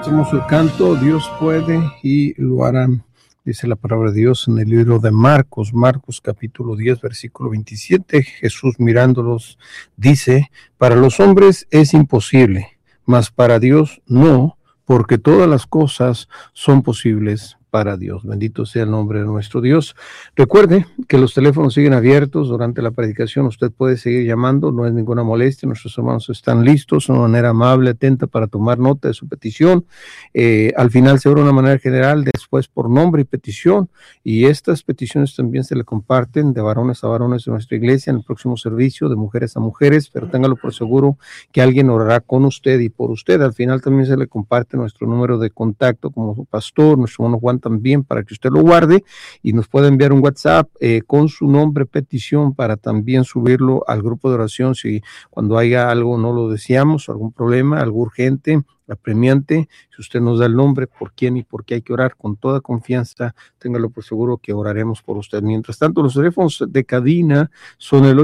Hacemos el canto, Dios puede y lo hará. Dice la palabra de Dios en el libro de Marcos capítulo 10, versículo 27. Jesús mirándolos dice, para los hombres es imposible, mas para Dios no, porque todas las cosas son posibles para Dios. Bendito sea el nombre de nuestro Dios. Recuerde que los teléfonos siguen abiertos durante la predicación. Usted puede seguir llamando, no es ninguna molestia. Nuestros hermanos están listos de una manera amable, atenta para tomar nota de su petición. Al final se abre una manera general, después por nombre y petición. Y estas peticiones también se le comparten de varones a varones de nuestra iglesia en el próximo servicio, de mujeres a mujeres, pero téngalo por seguro que alguien orará con usted y por usted. Al final también se le comparte nuestro número de contacto como su pastor, nuestro hermano Juan también, para que usted lo guarde y nos pueda enviar un WhatsApp con su nombre, petición, para también subirlo al grupo de oración si cuando haya algo no lo deseamos, algún problema, algo urgente, apremiante. Si usted nos da el nombre, por quién y por qué hay que orar, con toda confianza, téngalo por seguro que oraremos por usted. Mientras tanto, los teléfonos de cabina son el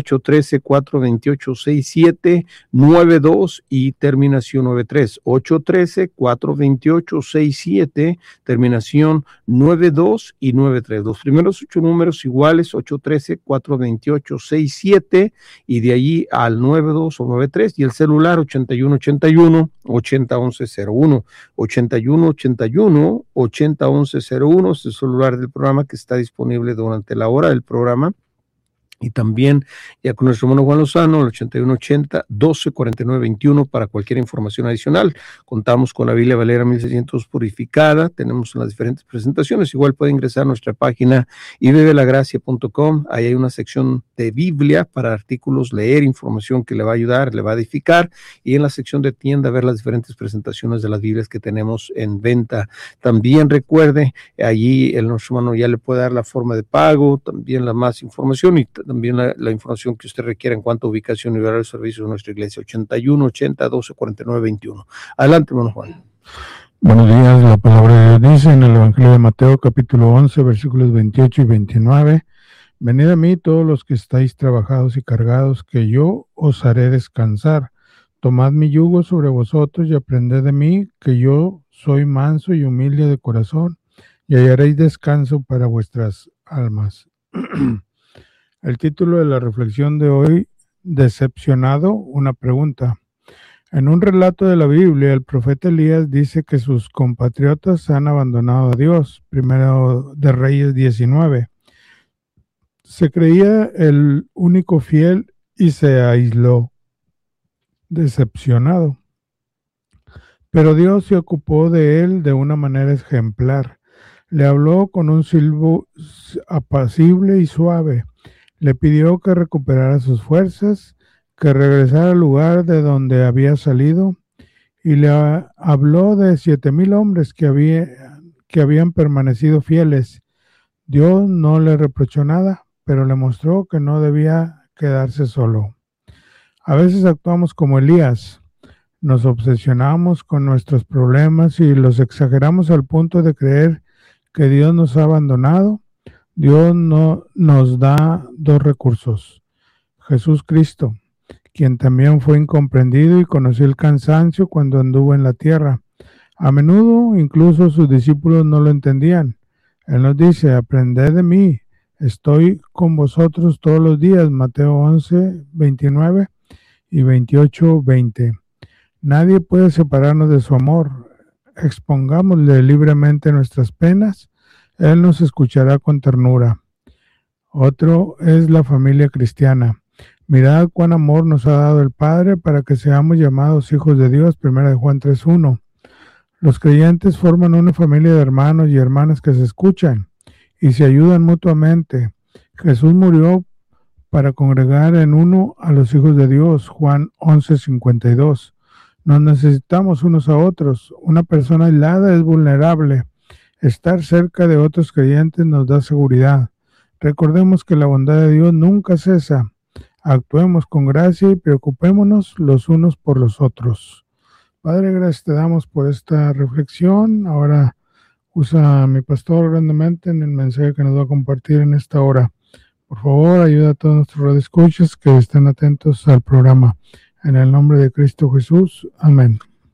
813-428-6792 y terminación 93. 813-428-67, terminación 92 y 93. Los primeros 8 números iguales, 813-428-67 y de allí al 92 o 93, y el celular 8181-801101, 8181-801101 es el celular del programa que está disponible durante la hora del programa. Y también ya con nuestro hermano Juan Lozano, el 8180-1249-21 para cualquier información adicional. Contamos con la Biblia Valera 1600 purificada, tenemos en las diferentes presentaciones. Igual puede ingresar a nuestra página ibebelagracia.com, ahí hay una sección de Biblia para artículos, leer información que le va a ayudar, le va a edificar, y en la sección de tienda ver las diferentes presentaciones de las Biblias que tenemos en venta. También recuerde, allí el nuestro hermano ya le puede dar la forma de pago, también la más información y también la información que usted requiera en cuanto a ubicación y horario de servicio de nuestra iglesia. 8180-1249-21. Adelante, hermano Juan. Buenos días. La palabra de Dios dice en el Evangelio de Mateo, capítulo 11, versículos 28 y 29. Venid a mí todos los que estáis trabajados y cargados, que yo os haré descansar. Tomad mi yugo sobre vosotros y aprended de mí, que yo soy manso y humilde de corazón, y hallaréis descanso para vuestras almas. El título de la reflexión de hoy, decepcionado, una pregunta. En un relato de la Biblia, el profeta Elías dice que sus compatriotas han abandonado a Dios. Primero de Reyes 19. Se creía el único fiel y se aisló, decepcionado. Pero Dios se ocupó de él de una manera ejemplar. Le habló con un silbo apacible y suave. Le pidió que recuperara sus fuerzas, que regresara al lugar de donde había salido, y le habló de 7,000 hombres que habían permanecido fieles. Dios no le reprochó nada, pero le mostró que no debía quedarse solo. A veces actuamos como Elías. Nos obsesionamos con nuestros problemas y los exageramos al punto de creer que Dios nos ha abandonado. Dios no nos da dos recursos: Jesús Cristo, quien también fue incomprendido y conoció el cansancio cuando anduvo en la tierra. A menudo incluso sus discípulos no lo entendían. Él nos dice, aprended de mí, estoy con vosotros todos los días, Mateo 11, 29 y 28, 20. Nadie puede separarnos de su amor. Expongámosle libremente nuestras penas. Él nos escuchará con ternura. Otro es la familia cristiana. Mirad cuán amor nos ha dado el Padre para que seamos llamados hijos de Dios. 1 Juan 3:1. Los creyentes forman una familia de hermanos y hermanas que se escuchan y se ayudan mutuamente. Jesús murió para congregar en uno a los hijos de Dios. Juan 11:52. Nos necesitamos unos a otros. Una persona aislada es vulnerable. Estar cerca de otros creyentes nos da seguridad. Recordemos que la bondad de Dios nunca cesa. Actuemos con gracia y preocupémonos los unos por los otros. Padre, gracias te damos por esta reflexión. Ahora usa a mi pastor grandemente en el mensaje que nos va a compartir en esta hora. Por favor, ayuda a todos nuestros radioescuchas que estén atentos al programa. En el nombre de Cristo Jesús. Amén.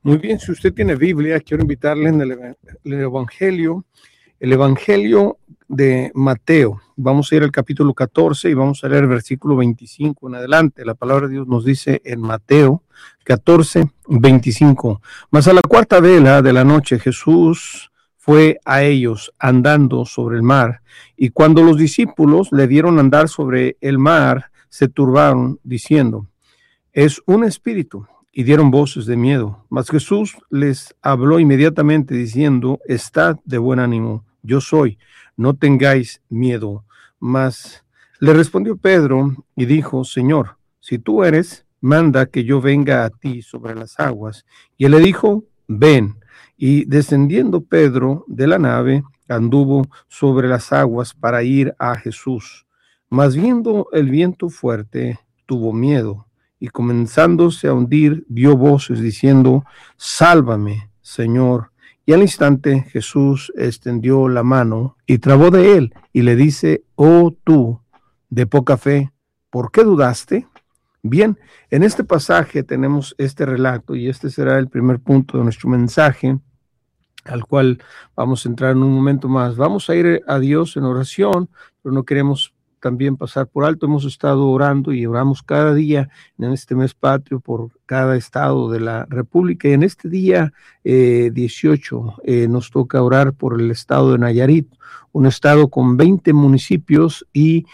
Muy bien, si usted tiene Biblia, quiero invitarle en el Evangelio de Mateo. Vamos a ir al capítulo 14 y vamos a leer el versículo 25 en adelante. La palabra de Dios nos dice en Mateo 14, 25. Mas a la cuarta vela de la noche Jesús fue a ellos andando sobre el mar, y cuando los discípulos le vieron andar sobre el mar, se turbaron, diciendo: es un espíritu, y dieron voces de miedo. Mas Jesús les habló inmediatamente, diciendo: estad de buen ánimo, yo soy, no tengáis miedo. Mas le respondió Pedro y dijo: Señor, si tú eres, manda que yo venga a ti sobre las aguas. Y él le dijo: ven. Y descendiendo Pedro de la nave, anduvo sobre las aguas para ir a Jesús. Mas viendo el viento fuerte, tuvo miedo, y comenzándose a hundir, dio voces diciendo: sálvame, Señor. Y al instante Jesús extendió la mano y trabó de él, y le dice: oh tú de poca fe, ¿por qué dudaste? Bien, en este pasaje tenemos este relato, y este será el primer punto de nuestro mensaje, al cual vamos a entrar en un momento más. Vamos a ir a Dios en oración, pero no queremos también pasar por alto. Hemos estado orando y oramos cada día en este mes patrio por cada estado de la República, y en este día 18 nos toca orar por el estado de Nayarit, un estado con 20 municipios y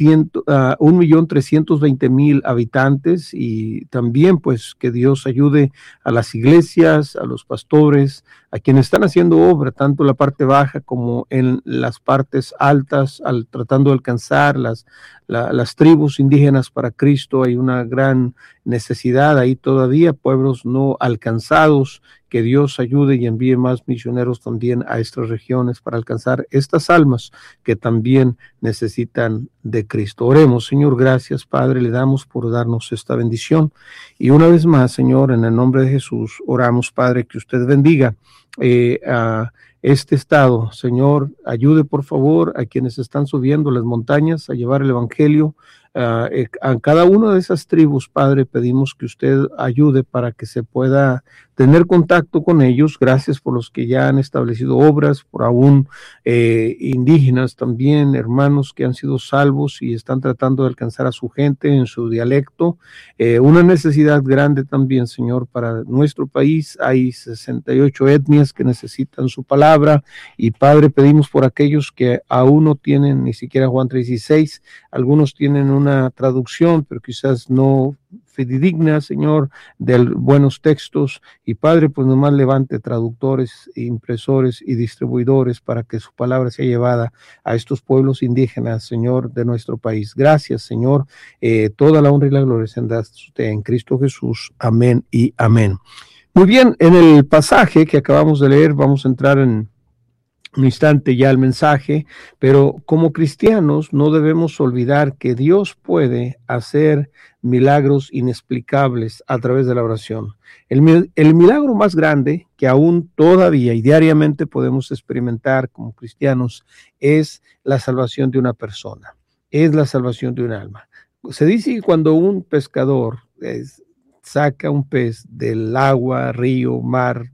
1.320.000 habitantes, y también pues que Dios ayude a las iglesias, a los pastores, a quienes están haciendo obra, tanto en la parte baja como en las partes altas, tratando de alcanzar las tribus indígenas para Cristo. Hay una gran necesidad ahí todavía, pueblos no alcanzados. Que Dios ayude y envíe más misioneros también a estas regiones para alcanzar estas almas que también necesitan de Cristo. Oremos. Señor, gracias, Padre, le damos por darnos esta bendición. Y una vez más, Señor, en el nombre de Jesús, oramos, Padre, que usted bendiga a este estado. Señor, ayude por favor a quienes están subiendo las montañas a llevar el evangelio a cada una de esas tribus. Padre, pedimos que usted ayude para que se pueda tener contacto con ellos. Gracias por los que ya han establecido obras, por aún indígenas también, hermanos que han sido salvos y están tratando de alcanzar a su gente en su dialecto. Una necesidad grande también, Señor, para nuestro país. Hay 68 etnias que necesitan su palabra, y Padre, pedimos por aquellos que aún no tienen ni siquiera Juan 3:16, algunos tienen una traducción, pero quizás no fidedigna, Señor, de buenos textos. Y Padre, pues nomás levante traductores, impresores y distribuidores para que su palabra sea llevada a estos pueblos indígenas, Señor, de nuestro país. Gracias, Señor. Toda la honra y la gloria se da a usted en Cristo Jesús. Amén y amén. Muy bien, en el pasaje que acabamos de leer, vamos a entrar en un instante ya el mensaje, pero como cristianos no debemos olvidar que Dios puede hacer milagros inexplicables a través de la oración. El milagro más grande que aún todavía y diariamente podemos experimentar como cristianos es la salvación de una persona, es la salvación de un alma. Se dice que cuando un pescador saca un pez del agua, río, mar,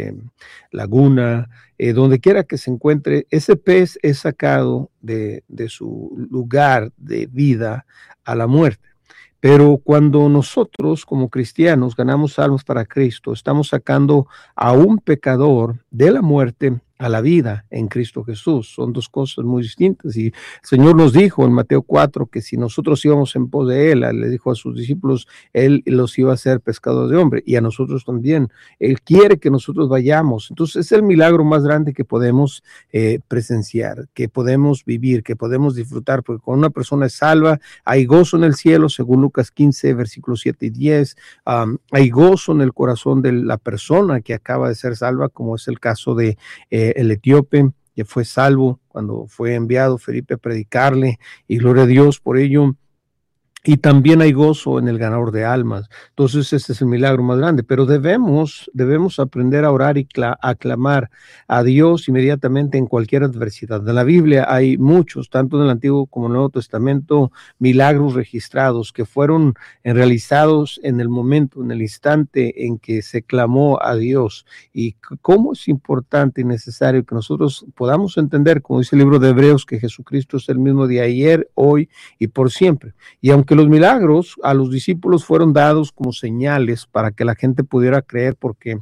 laguna, donde quiera que se encuentre, ese pez es sacado de su lugar de vida a la muerte. Pero cuando nosotros como cristianos ganamos almas para Cristo, estamos sacando a un pecador de la muerte a la vida en Cristo Jesús. Son dos cosas muy distintas. Y el Señor nos dijo en Mateo 4 que si nosotros íbamos en pos de Él, le dijo a sus discípulos, Él los iba a hacer pescadores de hombre, y a nosotros también. Él quiere que nosotros vayamos. Entonces es el milagro más grande que podemos presenciar, que podemos vivir, que podemos disfrutar, porque cuando una persona es salva, hay gozo en el cielo, según Lucas 15, versículos 7 y 10. Hay gozo en el corazón de la persona que acaba de ser salva, como es el caso de el etíope, que fue salvo cuando fue enviado Felipe a predicarle, y gloria a Dios por ello. Y también hay gozo en el ganador de almas. Entonces, este es el milagro más grande. Pero debemos aprender a orar y a clamar a Dios inmediatamente en cualquier adversidad. En la Biblia hay muchos, tanto en el Antiguo como en el Nuevo Testamento, milagros registrados que fueron realizados en el momento, en el instante en que se clamó a Dios. Y cómo es importante y necesario que nosotros podamos entender, como dice el libro de Hebreos, que Jesucristo es el mismo de ayer, hoy y por siempre. Y aunque los milagros a los discípulos fueron dados como señales para que la gente pudiera creer, porque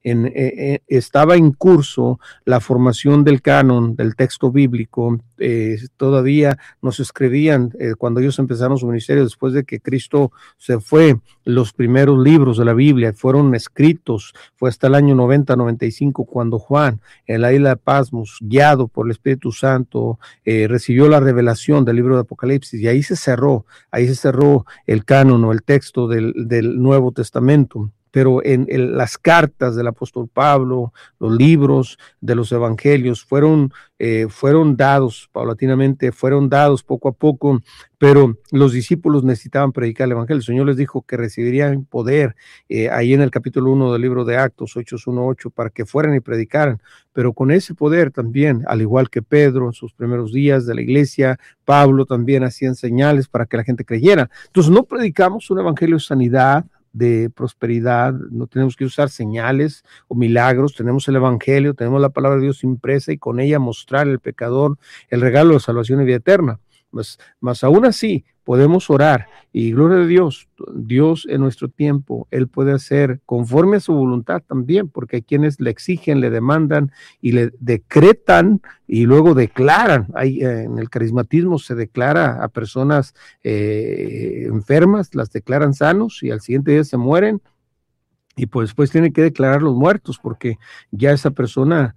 estaba en curso la formación del canon, del texto bíblico, todavía no se escribían cuando ellos empezaron su ministerio, después de que Cristo se fue, los primeros libros de la Biblia fueron escritos, fue hasta el año 90-95 cuando Juan, en la isla de Patmos, guiado por el Espíritu Santo, recibió la revelación del libro de Apocalipsis, y ahí se cerró el canon o el texto del Nuevo Testamento. Pero en las cartas del apóstol Pablo, los libros de los evangelios fueron dados paulatinamente, fueron dados poco a poco, pero los discípulos necesitaban predicar el evangelio. El Señor les dijo que recibirían poder ahí en el capítulo 1 del libro de Actos, Hechos 1:8, para que fueran y predicaran. Pero con ese poder también, al igual que Pedro en sus primeros días de la iglesia, Pablo también hacían señales para que la gente creyera. Entonces no predicamos un evangelio de sanidad, de prosperidad, no tenemos que usar señales o milagros, tenemos el evangelio, tenemos la palabra de Dios impresa y con ella mostrar al pecador el regalo de salvación y vida eterna. Mas aún así podemos orar y gloria a Dios, Dios en nuestro tiempo, Él puede hacer conforme a su voluntad también, porque hay quienes le exigen, le demandan y le decretan y luego declaran. En el carismatismo se declara a personas enfermas, las declaran sanos y al siguiente día se mueren. Y pues después tiene que declarar los muertos porque ya esa persona